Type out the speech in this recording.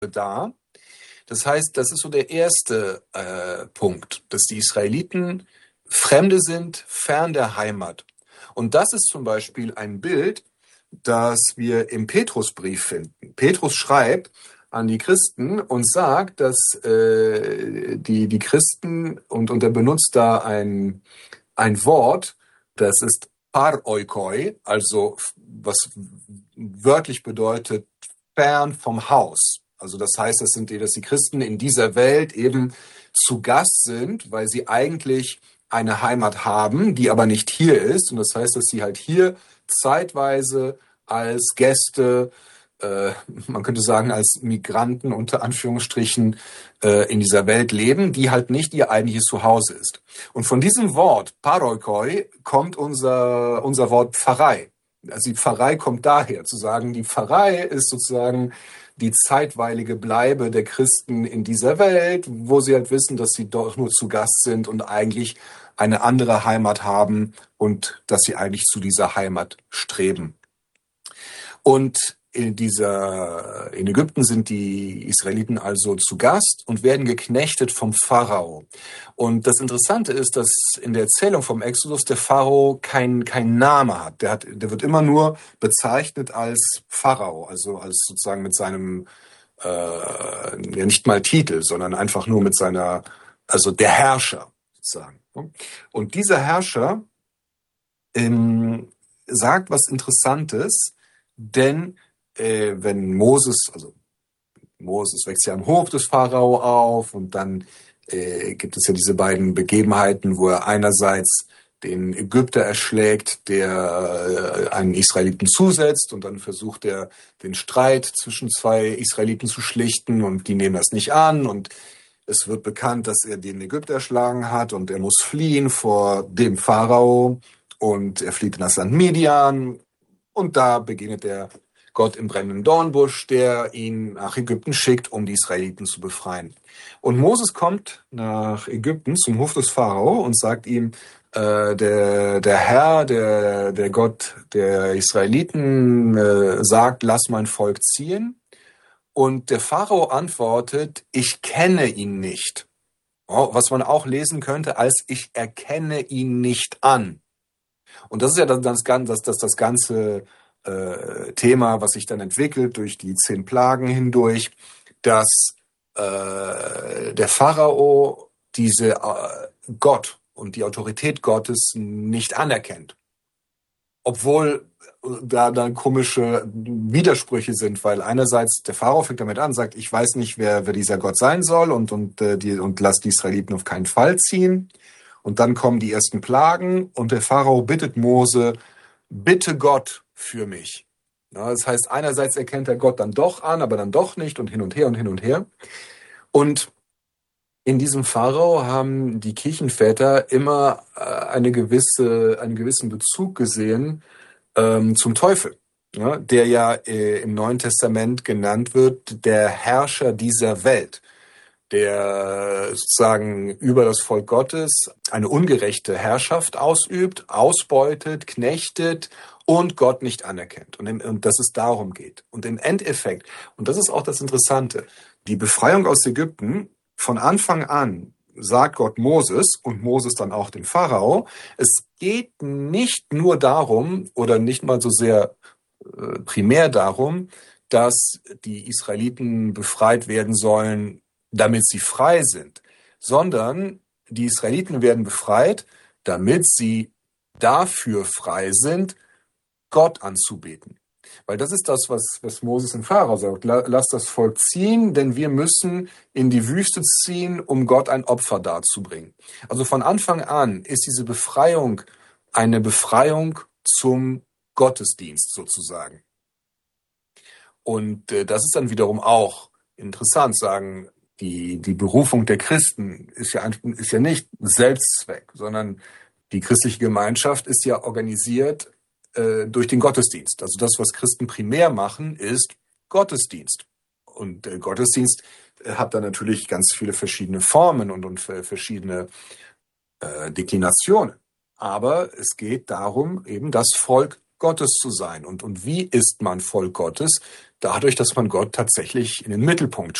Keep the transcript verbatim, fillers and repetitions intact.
dar. Das heißt, das ist so der erste äh, Punkt, dass die Israeliten Fremde sind, fern der Heimat. Und das ist zum Beispiel ein Bild, das wir im Petrusbrief finden. Petrus schreibt an die Christen und sagt, dass äh, die, die Christen, und, und er benutzt da ein, ein Wort, das ist paroikoi, also was wörtlich bedeutet fern vom Haus. Also das heißt, das sind die, dass die Christen in dieser Welt eben zu Gast sind, weil sie eigentlich eine Heimat haben, die aber nicht hier ist. Und das heißt, dass sie halt hier zeitweise als Gäste, äh, man könnte sagen als Migranten unter Anführungsstrichen, äh, in dieser Welt leben, die halt nicht ihr eigentliches Zuhause ist. Und von diesem Wort paroikoi kommt unser, unser Wort Pfarrei. Also die Pfarrei kommt daher, zu sagen, die Pfarrei ist sozusagen die zeitweilige Bleibe der Christen in dieser Welt, wo sie halt wissen, dass sie doch nur zu Gast sind und eigentlich eine andere Heimat haben und dass sie eigentlich zu dieser Heimat streben. Und in dieser, in Ägypten sind die Israeliten also zu Gast und werden geknechtet vom Pharao. Und das Interessante ist, dass in der Erzählung vom Exodus der Pharao kein, kein Name hat. Der hat, der wird immer nur bezeichnet als Pharao, also als sozusagen mit seinem, äh, ja nicht mal Titel, sondern einfach nur mit seiner, also der Herrscher sozusagen. Und dieser Herrscher ähm, sagt was Interessantes, denn äh, wenn Moses, also Moses wächst ja am Hof des Pharao auf und dann äh, gibt es ja diese beiden Begebenheiten, wo er einerseits den Ägypter erschlägt, der äh, einen Israeliten zusetzt und dann versucht er den Streit zwischen zwei Israeliten zu schlichten und die nehmen das nicht an und es wird bekannt, dass er den Ägypter erschlagen hat und er muss fliehen vor dem Pharao und er flieht in das Land Midian. Und da begegnet er Gott im brennenden Dornbusch, der ihn nach Ägypten schickt, um die Israeliten zu befreien. Und Moses kommt nach Ägypten zum Hof des Pharao und sagt ihm, äh, der, der Herr, der, der Gott der Israeliten äh, sagt, lass mein Volk ziehen. Und der Pharao antwortet, ich kenne ihn nicht. Oh, was man auch lesen könnte als ich erkenne ihn nicht an. Und das ist ja das, das, das, das, das ganze äh, Thema, was sich dann entwickelt durch die zehn Plagen hindurch, dass äh, der Pharao diese äh, Gott und die Autorität Gottes nicht anerkennt. Obwohl da dann komische Widersprüche sind, weil einerseits der Pharao fängt damit an, sagt, ich weiß nicht, wer, wer dieser Gott sein soll und, und, äh, die, und lasst die Israeliten auf keinen Fall ziehen. Und dann kommen die ersten Plagen und der Pharao bittet Mose, bitte Gott für mich. Ja, das heißt, einerseits erkennt er Gott dann doch an, aber dann doch nicht und hin und her und hin und her. Und in diesem Pharao haben die Kirchenväter immer äh, eine gewisse, einen gewissen Bezug gesehen ähm, zum Teufel, ja, der ja äh, im Neuen Testament genannt wird, der Herrscher dieser Welt, der sozusagen über das Volk Gottes eine ungerechte Herrschaft ausübt, ausbeutet, knechtet und Gott nicht anerkennt. Und, im, und dass es darum geht. Und im Endeffekt, und das ist auch das Interessante, die Befreiung aus Ägypten, von Anfang an sagt Gott Moses und Moses dann auch dem Pharao, es geht nicht nur darum oder nicht mal so sehr äh, primär darum, dass die Israeliten befreit werden sollen, damit sie frei sind, sondern die Israeliten werden befreit, damit sie dafür frei sind, Gott anzubeten. Weil das ist das, was, was Moses im Pharao sagt. Lass das Volk ziehen, denn wir müssen in die Wüste ziehen, um Gott ein Opfer darzubringen. Also von Anfang an ist diese Befreiung eine Befreiung zum Gottesdienst sozusagen. Und äh, das ist dann wiederum auch interessant, sagen, die, die Berufung der Christen ist ja, ist ja nicht Selbstzweck, sondern die christliche Gemeinschaft ist ja organisiert äh, durch den Gottesdienst. Also das, was Christen primär machen, ist Gottesdienst. Und äh, Gottesdienst äh, hat dann natürlich ganz viele verschiedene Formen und, und verschiedene äh, Deklinationen. Aber es geht darum, eben das Volk Gottes zu sein. Und, und wie ist man Volk Gottes? Dadurch, dass man Gott tatsächlich in den Mittelpunkt